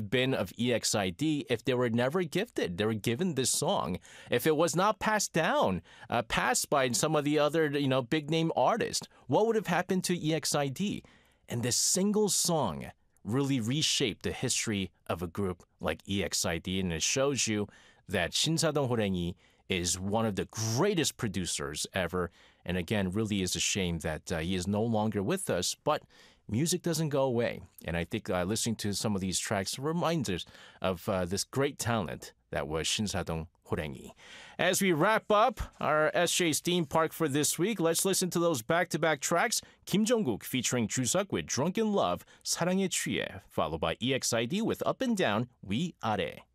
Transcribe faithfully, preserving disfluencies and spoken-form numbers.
have been of E X I D if they were never gifted? They were given this song. If it was not passed down, uh, passed by some of the other, you know, big name artists, what would have happened to E X I D? And this single song really reshaped the history of a group like E X I D, and it shows you that 신사동 호랭이 is one of the greatest producers ever. And again, really is a shame that uh, he is no longer with us, but music doesn't go away. And I think uh, listening to some of these tracks reminds us of uh, this great talent that was 신사동 호랭이. As we wrap up our S J's theme park for this week, let's listen to those back-to-back tracks. Kim Jong-kook featuring Chuseok with Drunken Love, 사랑에 취해, followed by E X I D with Up and Down, 위아래.